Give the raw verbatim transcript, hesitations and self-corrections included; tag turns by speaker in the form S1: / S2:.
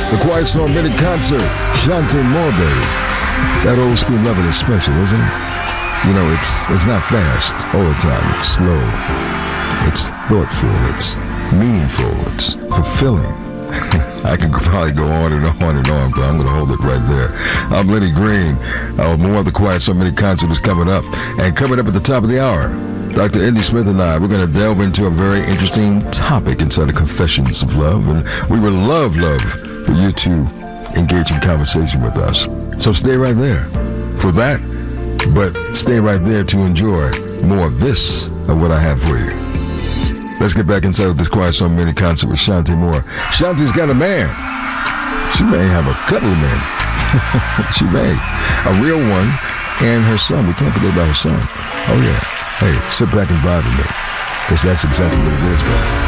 S1: The Quiet Storm Minute Concert. Chanté Moore, baby. That old school loving is special, isn't it? You know, it's it's not fast all the time. It's slow. It's thoughtful. It's meaningful. It's fulfilling. I can probably go on and on and on, but I'm going to hold it right there. I'm Lenny Green. Uh, more of the Quiet Storm Minute Concert is coming up. And coming up at the top of the hour, Doctor Indy Smith and I, we're going to delve into a very interesting topic inside the Confessions of Love. And we would love, love for you to engage in conversation with us. So stay right there for that, but stay right there to enjoy more of this, of what I have for you. Let's get back inside of this Quiet Storm Minute Concert with Chanté Moore. Chanté's got a man. She may have a couple of men. She may. A real one and her son. We can't forget about her son. Oh, yeah. Hey, sit back and vibe with me, because that's exactly what it is, man.